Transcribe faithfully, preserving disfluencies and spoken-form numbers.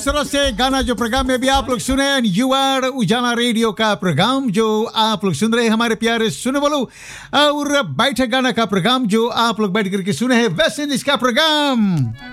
सरस से गाना जो प्रोग्राम में भी आप लोग सुने, यू आर उजाला रेडियो का प्रोग्राम जो आप लोग सुन रहे हैं हमारे प्यारे सुने वालों, और बैठक गाना का प्रोग्राम जो आप लोग बैठ करके सुने हैं, वेस्ट इंडीज का प्रोग्राम।